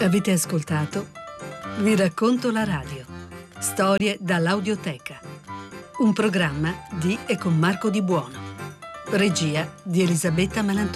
Avete ascoltato Vi racconto la radio. Storie dall'audioteca. Un programma di e con Marco Di Buono. Regia di Elisabetta Malantoni.